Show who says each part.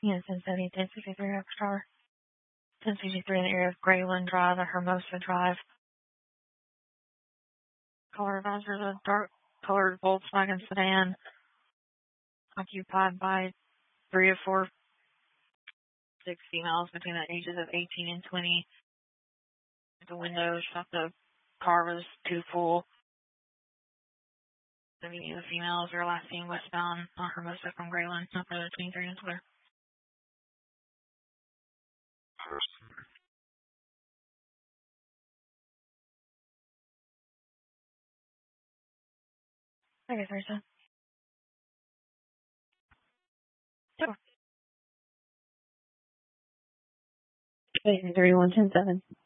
Speaker 1: Yes, 1070, 1063 Rockstar. 1063 in the area of Grayland Drive and Hermosa Drive. Color advisor is a dark colored Volkswagen sedan occupied by 3 of 4 6 females between the ages of 18 and 20. The windows of the car was too full. The females are last seen westbound on Hermosa from Grayland, not further between 3 and 4. Okay, Thursday. Sure. 31, 10-7.